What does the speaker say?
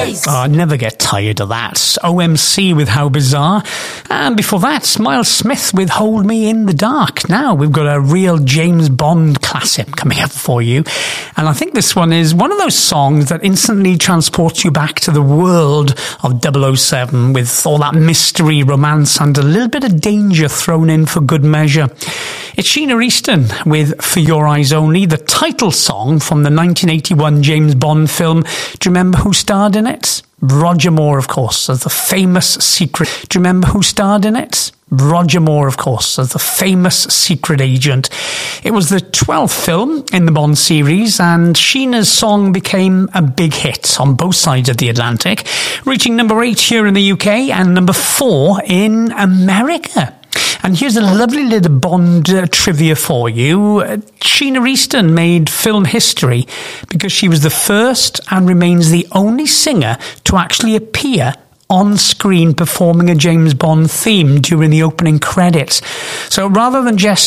Bass. I never get tired of that. OMC with How Bizarre. And before that, Miles Smith with Hold Me in the Dark. Now we've got a real James Bond classic coming up for you. And I think this one is one of those songs that instantly transports you back to the world of 007 with all that mystery, romance and a little bit of danger thrown in for good measure. It's Sheena Easton with For Your Eyes Only, the title song from the 1981 James Bond film. Do you remember who starred in it? Roger Moore, of course, as the famous secret... Do you remember who starred in it? Roger Moore, of course, as the famous secret agent. It was the 12th film in the Bond series, and Sheena's song became a big hit on both sides of the Atlantic, reaching number 8 here in the UK and number 4 in America. And here's a lovely little Bond trivia for you. Sheena Easton made film history because she was the first and remains the only singer to actually appear on screen performing a James Bond theme during the opening credits. So rather than just